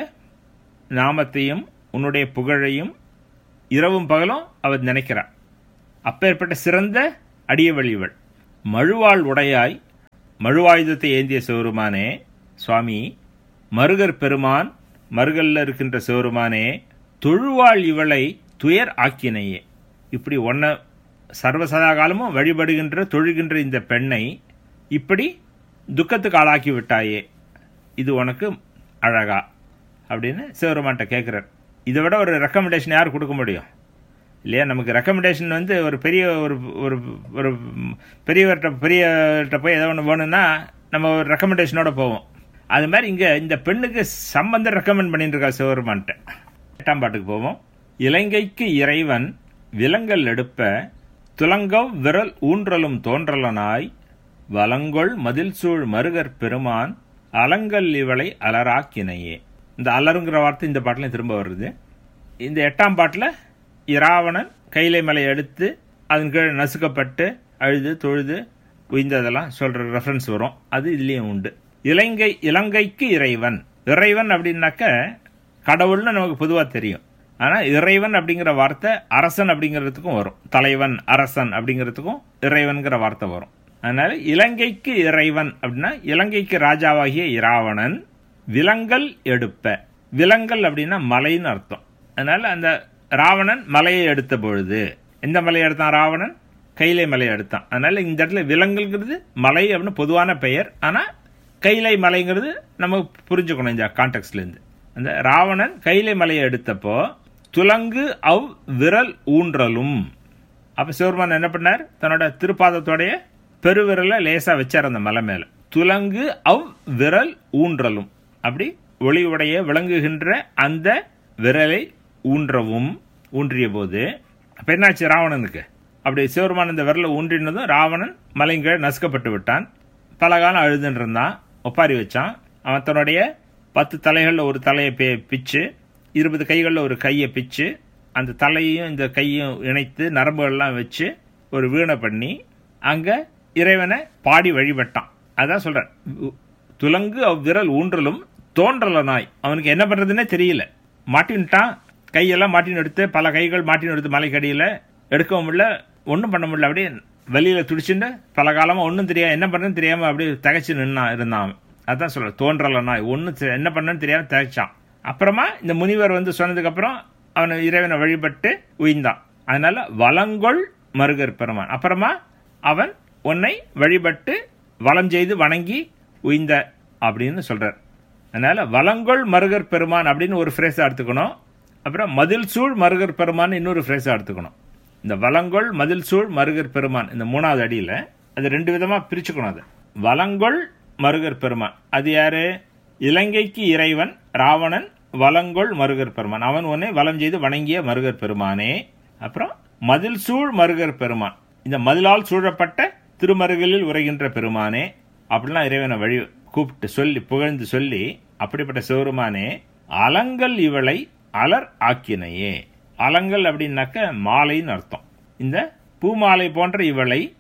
E: நாமத்தையும் உன்னுடைய புகழையும் இரவும் பகலும் அவள் நினைக்கிறாள். அப்பேற்பட்ட சிறந்த அடியவள் இவள். மழுவாள் உடையாய், மழுவாயுதத்தை ஏந்திய சிவருமானே சுவாமி, மருகர் பெருமான், மருகல்ல இருக்கின்ற சிவருமானே, தொழுவாள் இவளை துயர் ஆக்கினையே. இப்படி ஒன்ன சர்வசதா காலமும் வழிபடுகின்ற தொழுகின்ற இந்த பெண்ணை இப்படி துக்கத்துக்கு ஆளாக்கி விட்டாயே, இது உனக்கு அழகா அப்படின்னு சிவருமான்ட்ட கேட்குறார். இதை விட ஒரு ரெக்கமெண்டேஷன் யார் கொடுக்க முடியும் இல்லையா? நமக்கு ரெக்கமெண்டேஷன் வந்து ஒரு பெரிய ஒரு ஒரு ஒரு பெரியவர்கிட்ட பெரியவர்கிட்ட போய் ஏதோ ஒன்று வேணும்னா நம்ம ஒரு ரெக்கமெண்டேஷனோட போவோம். அது மாதிரி இங்கே இந்த பெண்ணுக்கு சம்பந்தம் ரெக்கமெண்ட் பண்ணிட்டு இருக்கா சிவருமான்ட்ட. எட்டாம் பாட்டுக்கு போவோம். இலங்கைக்கு இறைவன் விலங்கல் எடுப்ப துலங்கவ் விரல் ஊன்றலும் தோன்றலனாய் வலங்கொள் மதில் சூழ் மருகர் பெருமான் அலங்கல் இவளை அலராக்கினையே. இந்த அலருங்கிற வார்த்தை இந்த பாட்டிலையும் திரும்ப வருது. இந்த எட்டாம் பாட்டில் இராவணன் கைலை மலை எடுத்து அதன் கீழே நசுக்கப்பட்டு அழுது தொழுது உய்ந்ததெல்லாம் சொல்ற ரெஃபரன்ஸ் வரும். அது இதுலேயும் உண்டு. இலங்கை இலங்கைக்கு இறைவன். இறைவன் அப்படின்னாக்க கடவுள்னு நமக்கு பொதுவாக தெரியும். ஆனால் இறைவன் அப்படிங்கிற வார்த்தை அரசன் அப்படிங்கிறதுக்கும் வரும். தலைவன் அரசன் அப்படிங்கிறதுக்கும் இறைவன்கிற வார்த்தை வரும். அதனால இலங்கைக்கு இறைவன் அப்படின்னா இலங்கைக்கு ராஜாவாகிய இராவணன் விலங்கல் எடுப்ப. விலங்கல் அப்படின்னா மலைன்னு அர்த்தம். அதனால அந்த ராவணன் மலையை எடுத்த பொழுது, எந்த மலையை எடுத்தான் ராவணன்? கைலை மலையை எடுத்தான். அதனால இந்த இடத்துல விலங்கல்ங்கிறது மலை அப்படின்னு பொதுவான பெயர். ஆனால் கைலை மலைங்கிறது நம்ம புரிஞ்சுக்கணும் இந்த கான்டெக்ட்ல இருந்து. அந்த ராவணன் கைலை மலையை எடுத்தப்போ துலங்கு அவ் விரல் ஊன்றலும். அப்ப சிவருமான் என்ன பண்ணார்? தன்னோட திருப்பாதத்தோடைய பெருவிரலை லேசா வச்சார் அந்த மலை மேல. துலங்கு அவ் விரல் ஊன்றலும். அப்படி ஒளியுடைய விளங்குகின்ற அந்த விரலை ஊன்றவும் ஊன்றிய போது அப்ப என்னாச்சு ராவணனுக்கு? அப்படி சிவருமான் இந்த விரலை ஊன்றினதும் ராவணன் மலைங்க நசுக்கப்பட்டு விட்டான். பல காலம் அழுதுன்னு இருந்தான். ஒப்பாரி வச்சான். அவன் தன்னுடைய பத்து தலைகளில் ஒரு தலையை பிச்சு, இருபது கைகளில் ஒரு கையை பிச்சு, அந்த தலையையும் இந்த கையும் இணைத்து நரம்புகள்லாம் வச்சு ஒரு வீணை பண்ணி அங்க இறைவனை பாடி வழிபட்டான். அதான் சொல்றேன், துலங்கு அவ்விரல் ஊன்றலும் தோன்றலனாய். அவனுக்கு என்ன பண்றதுன்னே தெரியல. மாட்டின்ட்டான். கையெல்லாம் மாட்டின்னு எடுத்து, பல கைகள் மாட்டின்னு எடுத்து மலைக்கடியில் எடுக்கவும் முடியல, ஒன்றும் பண்ண முடியல. அப்படியே வெளியில துடிச்சுட்டு பல காலமா ஒன்றும் தெரியாது, என்ன பண்ணுறதுன்னு தெரியாம அப்படியே தகைச்சு நின்னா இருந்தான். அதான் சொல்ற, தோன்றலனாய். ஒன்றும் என்ன பண்ணன்னு தெரியாம தகைச்சான். அப்புறமா இந்த முனிவர் வந்து சொன்னதுக்கு அப்புறம் அவனை இறைவனை வழிபட்டு உயிர்ந்தான். அதனால வலங்கொள் மருகர் பெருமான். அப்புறமா அவன் உன்னை வழிபட்டு வலம் செய்து வணங்கி உயிர்ந்த அப்படின்னு சொல்றார். அதனால வலங்கொள் மருகர் பெருமான் அப்படின்னு ஒரு ஃப்ரேஸா எடுத்துக்கணும். அப்புறம் மதில் சூழ் மருகர் பெருமான் இன்னொரு ஃப்ரேஸா எடுத்துக்கணும். இந்த வலங்கொள் மதில் சூழ் மருகர் பெருமான் இந்த மூணாவது அடியில அது ரெண்டு விதமா பிரிச்சுக்கணும். அது வலங்கொள் மருகர் பெருமான் அது யாரு? இலங்கைக்கு இறைவன் ராவணன் வலங்கொள் மருகர் பெருமான். அவன் உன்னை வலம் செய்து வணங்கிய மருகர் பெருமானே. அப்புறம் மதில் சூழ் மருகர் பெருமான், இந்த மதிலால் சூழப்பட்ட திருமருகலில் உரைகின்ற பெருமானே அப்படிலாம் இறைவனை வழி கூப்பிட்டு சொல்லி புகழ்ந்து சொல்லி, அப்படிப்பட்ட சிவருமானே அலங்கல் இவளை அலர் ஆக்கினையே. அலங்கல் அப்படின்னாக்க மாலைன்னு அர்த்தம். இந்த பூமாலை போன்ற இவளை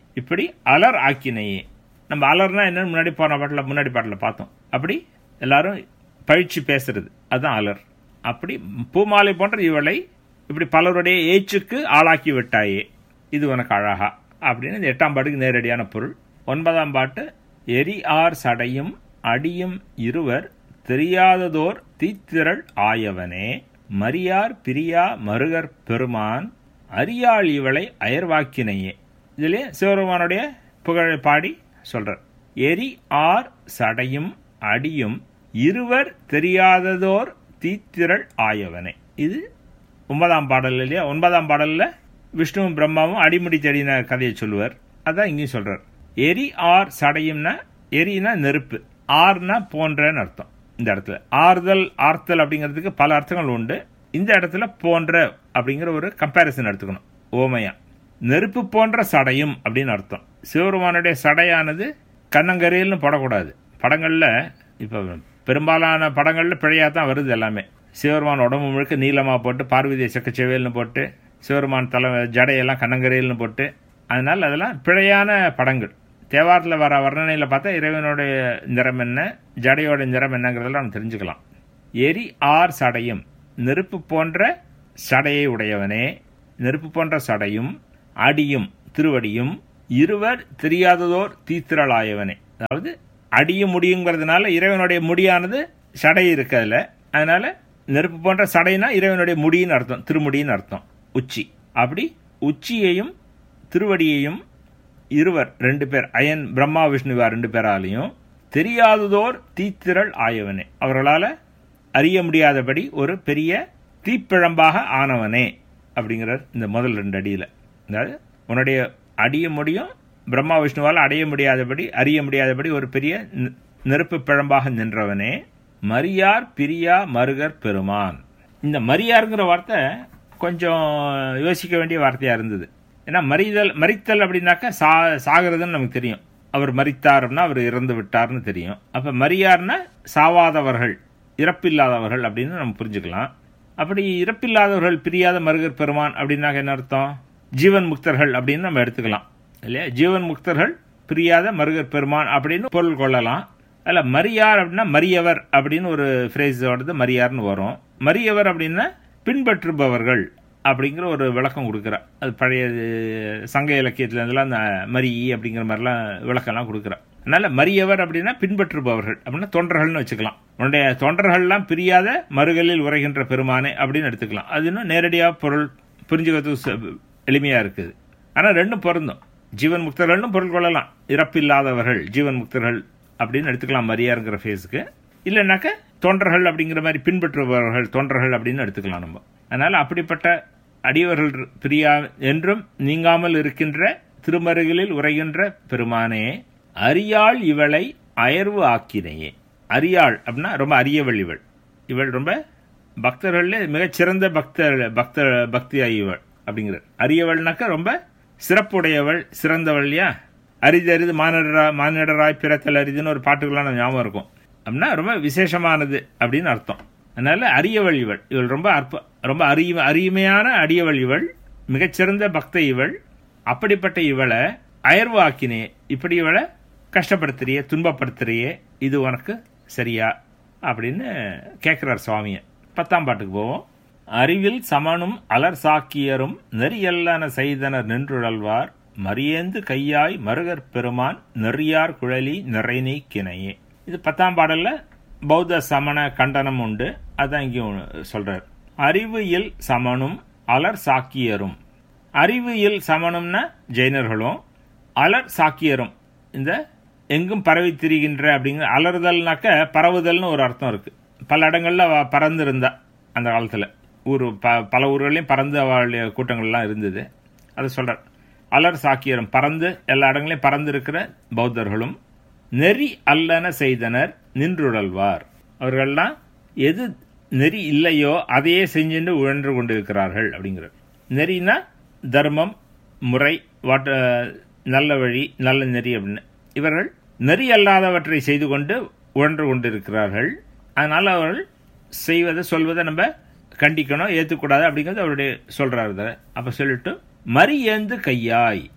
E: இப்படி அலர் ஆக்கினையே. நம்ம அலர்னா என்னன்னு முன்னாடி போன பாட்டில் முன்னாடி பாட்டில் பார்த்தோம். அப்படி எல்லாரும் பழிச்சு பேசுறது அதுதான் அலர். அப்படி பூமாலை போன்ற இவளை இப்படி பலருடைய ஏச்சுக்கு ஆளாக்கி விட்டாயே, இது உனக்கு அழகா அப்படின்னு இந்த எட்டாம் பாட்டுக்கு நேரடியான பொருள். ஒன்பதாம் பாட்டு எரி ஆர் சடையும் அடியும் இருவர் தெரியாததோர் தீத்திரள் ஆயவனே மரியார் பிரியா மருகர் பெருமான் அரியாள் இவளை அயர்வாக்கினையே. இதுலேயே சிவபெருமானுடைய புகழை பாடி சொல்றார். எரி ஆர் சடையும் அடியும் இருவர் தெரியாததோர் தீத்திரள் ஆயவனே. இது ஒன்பதாம் பாடல் இல்லையா? ஒன்பதாம் பாடல்ல விஷ்ணுவும் பிரம்மாவும் அடிமுடி செடின கதையை சொல்லுவார். அதான் இங்கேயும் சொல்றார். எரி ஆர் சடையும்னா எரினா நெருப்பு, ஆர்னா போன்றன்னு அர்த்தம். இந்த இடத்துல ஆறுதல் ஆர்த்தல் அப்படிங்கிறதுக்கு பல அர்த்தங்கள் உண்டு. இந்த இடத்துல போன்ற அப்படிங்கிற ஒரு கம்பேரிசன் எடுத்துக்கணும். ஓமையா நெருப்பு போன்ற சடையும் அப்படின்னு அர்த்தம். சிவபெருமானுடைய சடையானது கண்ணங்கரையில்னு போடக்கூடாது. படங்கள்ல இப்ப பெரும்பாலான படங்கள்ல பிழையா தான் வருது எல்லாமே. சிவபெருமான் உடம்பு முழுக்க நீளமா போட்டு பார்வதியை செக்கச்செவேல்னு போட்டு சிவபெருமான் தலை ஜடையெல்லாம் கண்ணங்கரையில்னு போட்டு, அதனால அதெல்லாம் பிழையான படங்கள். தேவாரத்தில் வர வர்ணனையில் பார்த்தா இறைவனுடைய நிறம் என்ன, ஜடையோட நிறம் என்னங்கிறதெல்லாம் நம்ம தெரிஞ்சுக்கலாம். எரி ஆர் சடையும் நெருப்பு போன்ற சடையை உடையவனே, நெருப்பு போன்ற சடையும் அடியும் திருவடியும் இருவர் தெரியாததோர் தீத்திரளாயவனே. அதாவது அடியும் முடியுங்கிறதுனால இறைவனுடைய முடியானது சடை இருக்கிறதுல, அதனால நெருப்பு போன்ற சடைனா இறைவனுடைய முடின்னு அர்த்தம், திருமுடின்னு அர்த்தம், உச்சி. அப்படி உச்சியையும் திருவடியையும் இருவர் ரெண்டு பேர் அயன் பிரம்மா விஷ்ணுவா ரெண்டு பேராலையும் தெரியாததோர் தீத்திரள் ஆயவனே, அவர்களால் அறிய முடியாதபடி ஒரு பெரிய தீப்பிழம்பாக ஆனவனே அப்படிங்கிறார் இந்த முதல் ரெண்டு அடியில். அதாவது உன்னுடைய அடிய முடியும் பிரம்மா விஷ்ணுவால் அடைய முடியாதபடி அறிய முடியாதபடி ஒரு பெரிய நெருப்பு பிழம்பாக நின்றவனே மரியார் பிரியா மருகர் பெருமான். இந்த மரியாருங்கிற வார்த்தை கொஞ்சம் யோசிக்க வேண்டிய வார்த்தையா இருந்தது. ஏன்னா மறிதல் மறித்தல் அப்படின்னாக்கா சா சாகிறதுன்னு நமக்கு தெரியும். அவர் மறித்தார்னா அவர் இறந்து விட்டார்னு தெரியும். அப்ப மரியார்னா சாவாதவர்கள், இறப்பில்லாதவர்கள் அப்படின்னு நம்ம புரிஞ்சுக்கலாம். அப்படி இறப்பில்லாதவர்கள் பிரியாத மருகர் பெருமான் அப்படின்னாக்க என்ன அர்த்தம்? ஜீவன் முக்தர்கள் அப்படின்னு நம்ம எடுத்துக்கலாம் இல்லையா? ஜீவன் முக்தர்கள் பிரியாத மருகர் பெருமான் அப்படின்னு பொருள் கொள்ளலாம். அல்ல மரியார் அப்படின்னா மரியவர் அப்படின்னு ஒரு ஃப்ரேஸோடது மரியார்னு வரும். மரியவர் அப்படின்னா பின்பற்றுபவர்கள் அப்படிங்கிற ஒரு விளக்கம் கொடுக்குறா. அது பழைய சங்க இலக்கியத்துல இருந்தெல்லாம் அந்த மரி அப்படிங்கிற மாதிரிலாம் விளக்கம்லாம் கொடுக்குறா. அதனால மரியவர் அப்படின்னா பின்பற்றுபவர்கள் அப்படின்னா தொண்டர்கள்னு வச்சுக்கலாம். உன்னுடைய தொண்டர்கள்லாம் பிரியாத மறுகளில் உரைகின்ற பெருமானே அப்படின்னு எடுத்துக்கலாம். அது இன்னும் நேரடியாக பொருள் புரிஞ்சுக்கிறதுக்கு எளிமையா இருக்குது. ஆனால் ரெண்டும் பொருந்தும். ஜீவன் முக்தர்கள்னு பொருள் கொள்ளலாம். இறப்பில்லாதவர்கள் ஜீவன் முக்தர்கள் அப்படின்னு எடுத்துக்கலாம் மரியாருங்கிற ஃபேஸுக்கு. இல்லைன்னாக்க தொண்டர்கள் அப்படிங்கிற மாதிரி பின்பற்றுபவர்கள் தொண்டர்கள் அப்படின்னு எடுத்துக்கலாம் நம்ம. அதனால அப்படிப்பட்ட அடியவர்கள் பிரியா என்றும் நீங்காமல் இருக்கின்ற திருமருகளில் உரைகின்ற பெருமானே அரியாள் இவளை அயர்வு ஆக்கினையே. அரியாள் அப்படின்னா ரொம்ப அரியவள் இவள். இவள் ரொம்ப பக்தர்களே மிகச்சிறந்த பக்தர் பக்த பக்தியா இவள் அப்படிங்கிறார். அரியவள்னாக்கா ரொம்ப சிறப்புடையவள், சிறந்தவள். இல்லையா? அரிது அரிது மானிடரா மானிடராய் பிறத்தல் அரிதுன்னு ஒரு பாட்டுக்கெல்லாம் ஞாபகம் இருக்கும். அப்படின்னா ரொம்ப விசேஷமானது அப்படின்னு அர்த்தம். அதனால அரியவள் இவள். இவள் ரொம்ப அற்ப ரொம்ப அரிய அருமையான அடியவள் இவள், மிகச்சிறந்த பக்த இவள். அப்படிப்பட்ட இவளை அயர்வு ஆக்கினே, இப்படி இவளை கஷ்டப்படுத்துறியே, துன்பப்படுத்துறியே, இது உனக்கு சரியா அப்படின்னு கேட்கிறார் சுவாமியை. பத்தாம் பாட்டுக்கு போவோம். அறிவில் சமனும் அலர் சாக்கியரும் நெறியல்லான செய்தனர் நின்றுழல்வார் மரியேந்து கையாய் மருகர் பெருமான் நெறியார் குழலி நிறைநீ கிணையே. இது பத்தாம் பாடல்ல பௌத்த சமண கண்டனம் உண்டு. அதான் இங்கே சொல்றார். அறிவு இல் சமனும் அலர் சாக்கியரும். அறிவு இல் சமனும்னா ஜெயினர்களும், அலர் சாக்கியரும் இந்த எங்கும் பரவி திரிகின்ற அப்படிங்கிற அலறுதல்னாக்க பரவுதல்னு ஒரு அர்த்தம் இருக்கு. பல இடங்கள்ல பறந்து இருந்தா அந்த காலத்துல ஊர் பல ஊர்களையும் பறந்து அவளுடைய கூட்டங்கள்லாம் இருந்தது. அதை சொல்றார். அலர் சாக்கியரும் பறந்து எல்லா இடங்களையும் பறந்து இருக்கிற பௌத்தர்களும் நெறி அல்லன செய்தனர் நின்றுழல்வார். அவர்கள்லாம் எது நெறி இல்லையோ அதையே செஞ்சுட்டு உழன்று கொண்டிருக்கிறார்கள் அப்படிங்கிறார். நெறினா தர்மம், முறை, வாட்ட நல்ல வழி, நல்ல நெறி அப்படின்னு. இவர்கள் நெறி அல்லாதவற்றை செய்து கொண்டு உழன்று கொண்டிருக்கிறார்கள். அதனால அவர்கள் செய்வதை சொல்வதை நம்ம கண்டிக்கணும், ஏற்றுக்கூடாது அப்படிங்கிறது அவருடைய சொல்றாரு. அப்ப சொல்லிட்டு மரியேந்து கையாய்,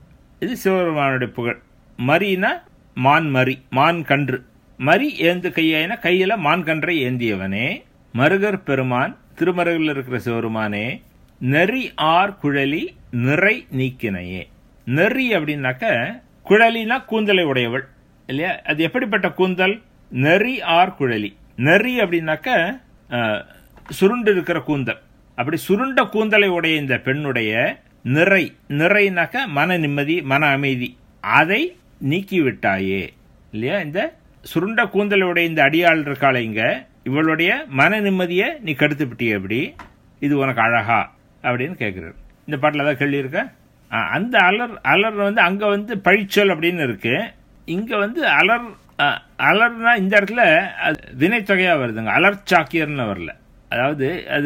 E: இது சிவபெருமானுடைய புகழ். மரினா மான், மரி மான் கன்று, மரி ஏந்து கையாயினா கையில மான் கன்றை ஏந்தியவனே, மருகர் பெருமான் திருமருகில் இருக்கிற சிவபெருமானே, நெறி ஆர் குழலி நிறை நீக்கினையே. நெறி அப்படின்னாக்க குழலினா கூந்தலை உடையவள் இல்லையா? அது எப்படிப்பட்ட கூந்தல்? நெறி ஆர் குழலி. நெறி அப்படின்னாக்க சுருண்டு இருக்கிற கூந்தல். அப்படி சுருண்ட கூந்தலை உடைய இந்த பெண்ணுடைய நிறை, நிறைனாக்க மன நிம்மதி, மன அமைதி, அதை நீக்கிவிட்டாயே இல்லையா? இந்த சுருண்ட கூந்தலுடைய இந்த அடியாள் இருக்காள இங்க, இவளுடைய மன நிம்மதியை நீ கெடுத்து விட்டிய, எப்படி இது உனக்கு அழகா அப்படின்னு கேட்கிறார். இந்த பாட்டில் ஏதாவது கேள்வி இருக்க? அந்த அலர் அலர் வந்து அங்க வந்து பழிச்சொல் அப்படின்னு இருக்கு, இங்க வந்து அலர் அலர்னா இந்த இடத்துல வினைத்தொகையா வருதுங்க, அலர்ச்சாக்கியர்னு வரல. அதாவது அது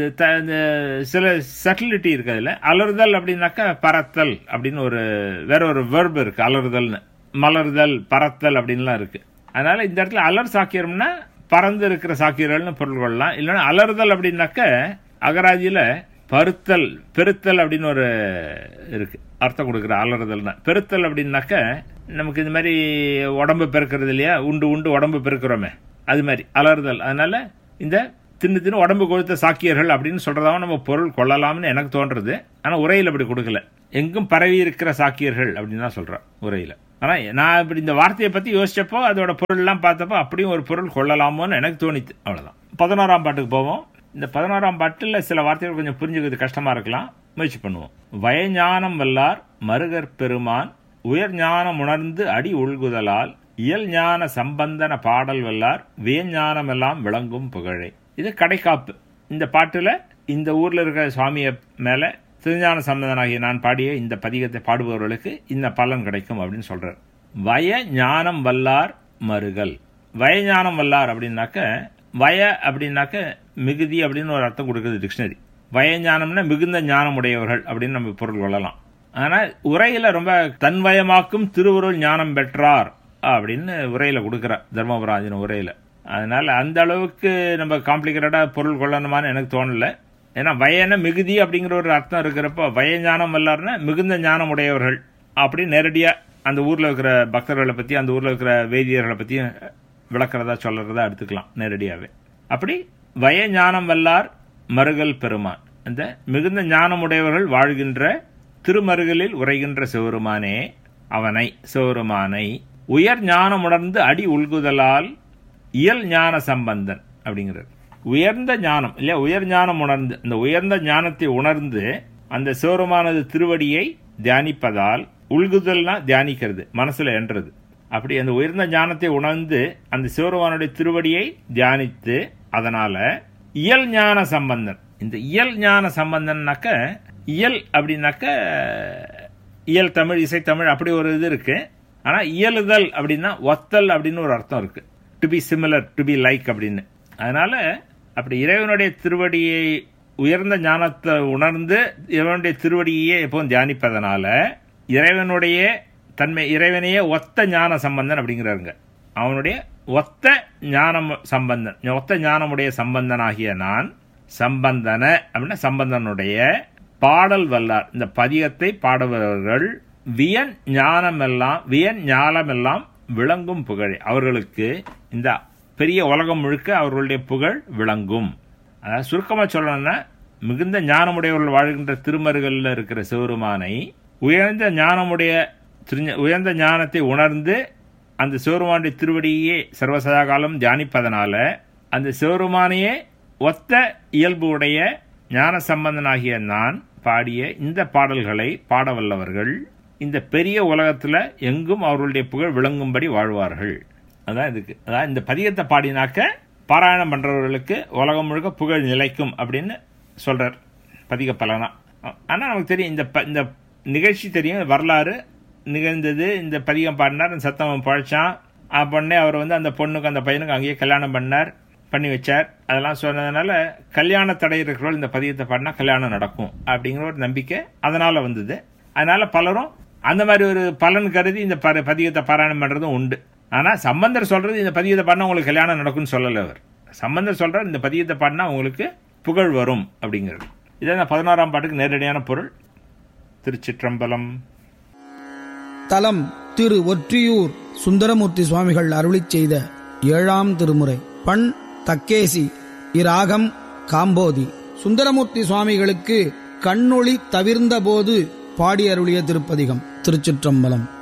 E: சில சட்டிலிட்டி இருக்கு அதுல. அலர்தல் அப்படின்னாக்கா பறத்தல் அப்படின்னு ஒரு வேற ஒரு வெர்பு இருக்கு, அலர்தல்னு. மலர்தல், பறத்தல் அப்படின்லாம் இருக்கு. அதனால இந்த இடத்துல அலர் சாக்கியம்னா பறந்து இருக்கிற சாக்கியர்கள்னு பொருள் கொள்ளலாம். இல்லைன்னா அலர்தல் அப்படின்னாக்க அகராதியில பருத்தல், பெருத்தல் அப்படின்னு ஒரு இருக்கு அர்த்தம் கொடுக்குற. அலறுதல்னா பெருத்தல் அப்படின்னாக்க நமக்கு இந்த மாதிரி உடம்பு பெருக்கிறது இல்லையா, உண்டு உண்டு உடம்பு பெருக்கிறோமே, அது மாதிரி அலறுதல். அதனால இந்த தின்னு தின்னு உடம்பு கொடுத்த சாக்கியர்கள் அப்படின்னு சொல்றதாவும் நம்ம பொருள் கொள்ளலாம்னு எனக்கு தோன்றது. ஆனா உரையில் அப்படி கொடுக்கல, எங்கும் பரவி இருக்கிற சாக்கியர்கள் அப்படின்னு தான் சொல்றேன் உரையில. ஆனா நான் இப்படி இந்த வார்த்தையை பத்தி யோசிச்சப்போ அதோட பொருள் எல்லாம் பார்த்தப்போ அப்படியும் ஒரு பொருள் கொள்ளலாமோன்னு எனக்கு தோணித்து. அவ்வளவுதான். பதினோராம் பாட்டுக்கு போவோம். இந்த பதினோராம் பாட்டில் சில வார்த்தைகள் கொஞ்சம் புரிஞ்சுக்கிறது கஷ்டமா இருக்கலாம், முயற்சி பண்ணுவோம். வயஞானம் வல்லார் மருகர் பெருமான் உயர் ஞானம் உணர்ந்து அடி உள்குதலால் இயல் ஞான சம்பந்தன பாடல் வல்லார் வேஞானம் எல்லாம் விளங்கும் புகழே. இது கடைக்காப்பு. இந்த பாட்டுல இந்த ஊர்ல இருக்கிற சுவாமிய மேல திருஞான சம்பந்தனாகிய நான் பாடிய இந்த பதிகத்தை பாடுபவர்களுக்கு இந்த பலன் கிடைக்கும் அப்படின்னு சொல்றார். வய ஞானம் வல்லார் மருகல். வயஞானம் வல்லார் அப்படின்னாக்க, வய அப்படின்னாக்க மிகுதி அப்படின்னு ஒரு அர்த்தம் கொடுக்குறது டிக்ஷனரி. வயஞானம்னா மிகுந்த ஞானம் உடையவர்கள் அப்படின்னு நம்ம பொருள் கொள்ளலாம். ஆனா உரையில ரொம்ப தன்வயமாக்கும் திருவுருள் ஞானம் பெற்றார் அப்படின்னு உரையில கொடுக்கிறார் தர்மபுராஜின உரையில. அதனால அந்த அளவுக்கு நம்ம காம்ப்ளிகேட்டடா பொருள் கொள்ளணுமான்னு எனக்கு தோணல. ஏன்னா வயன மிகுதி அப்படிங்கிற ஒரு அர்த்தம் இருக்கிறப்போ வயஞானம் வல்லார்னா மிகுந்த ஞானம் உடையவர்கள் அப்படி நேரடியா அந்த ஊர்ல இருக்கிற பக்தர்களை பத்தி, அந்த ஊர்ல இருக்கிற வேதியர்களை பத்தியும் விளக்கிறதா சொல்றதா எடுத்துக்கலாம் நேரடியாவே. அப்படி வய ஞானம் வல்லார் மருகல் பெருமான், அந்த மிகுந்த ஞானமுடையவர்கள் வாழ்கின்ற திருமருகலில் உரைகின்ற சிவருமானே, அவனை சிவருமானை உயர் ஞானம் உணர்ந்து அடி உள்குதலால் இயல் ஞான சம்பந்தன் அப்படிங்கிறது. உயர்ந்த ஞானம் இல்லையா, உயர் ஞானம் உணர்ந்து, அந்த உயர்ந்த ஞானத்தை உணர்ந்து அந்த சிவருமானது திருவடியை தியானிப்பதால், உள்குதல்னா தியானிக்கிறது, மனசுல என்றது. அப்படி அந்த உயர்ந்த ஞானத்தை உணர்ந்து அந்த சிவருமானுடைய திருவடியை தியானித்து அதனால இயல் ஞான சம்பந்தன். இந்த இயல் ஞான சம்பந்தன்னாக்க, இயல் அப்படின்னாக்க இயல் தமிழ், இசை தமிழ் அப்படி ஒரு இது இருக்கு. ஆனா இயலுதல் அப்படின்னா ஒத்தல் அப்படின்னு ஒரு அர்த்தம் இருக்கு. To be similar, to be like அப்படின்னு. அதனால அப்படி இறைவனுடைய திருவடியை உயர்ந்த ஞானத்தை உணர்ந்து இறைவனுடைய திருவடியே எப்போதும் தியானிப்பதனால இறைவனுடைய தன்மை, இறைவனையே ஒத்த ஞான சம்பந்தன் அப்படிங்கிறாருங்க. அவனுடைய ஒத்த ஞானம் சம்பந்தன், ஒத்த ஞானமுடைய சம்பந்தனாகிய நான் சம்பந்தன அப்படின்னா சம்பந்தனுடைய பாடல் வல்லார், இந்த பதிகத்தை பாடுபவர்கள் வியன் ஞானமெல்லாம் வியன் ஞானமெல்லாம் விளங்கும் புகழ். அவர்களுக்கு இந்த பெரிய உலகம் முழுக்க அவர்களுடைய புகழ் விளங்கும். அதாவது சுருக்கமா சொல்லணும்னா, மிகுந்த ஞானமுடையவர்கள் வாழ்கின்ற திருமருகல்ல இருக்கிற சிவருமானை உயர்ந்த ஞானமுடைய உயர்ந்த ஞானத்தை உணர்ந்து அந்த சிவருமானுடைய திருவடியே சர்வசதா காலம் தியானிப்பதனால அந்த சிவருமானையே ஒத்த இயல்பு உடைய ஞான சம்பந்தனாகிய நான் பாடிய இந்த பாடல்களை பாடவல்லவர்கள் இந்த பெரிய உலகத்துல எங்கும் அவர்களுடைய புகழ் விளங்கும்படி வாழ்வார்கள். அதான் இதுக்கு, அதான் இந்த பதிகத்தை பாடினாக்க பாராயணம் பண்றவர்களுக்கு உலகம் முழுக்க புகழ் நிலைக்கும் அப்படின்னு சொல்றார் பதிக பலனா. ஆனா நமக்கு தெரியும், இந்த இந்த நிகழ்ச்சி தெரியும், வரலாறு நிகழ்ந்தது. இந்த பதிகம் பாடினார், அந்த சத்தம் பழைச்சான் பொண்ணே, அவர் வந்து அந்த பொண்ணுக்கு அந்த பையனுக்கு அங்கேயே கல்யாணம் பண்ணார், பண்ணி வச்சார். அதெல்லாம் சொன்னதுனால கல்யாண தடை இருக்கிறவர்கள் இந்த பதிகத்தை பாடினா கல்யாணம் நடக்கும் அப்படிங்கிற ஒரு நம்பிக்கை அதனால வந்தது. அதனால பலரும் அந்த மாதிரி ஒரு பலன் கருதி இந்த பதிகத்தை பாராயணம் பண்றதும் உண்டு. ஆனா சம்பந்தர் சொல்றது இந்த பதிகத்தை பாடினா உங்களுக்கு கல்யாணம் நடக்கும்னு சொல்லல. அவர் சம்பந்தர் சொல்றார் இந்த பதிகத்தை பாடினா உங்களுக்கு புகழ் வரும் அப்படிங்கிறது. இதான் பதினோராம் பாட்டுக்கு நேரடியான பொருள். திருச்சிற்றம்பலம்.
F: தலம் திரு ஒற்றியூர் சுந்தரமூர்த்தி சுவாமிகள் அருளிச் செய்த ஏழாம் திருமுறை. பண் தக்கேசி, இராகம் காம்போதி. சுந்தரமூர்த்தி சுவாமிகளுக்கு கண்ணொளி தவிர்ந்த போது பாடி அருளிய திருப்பதிகம். திருச்சிற்றம்பலம்.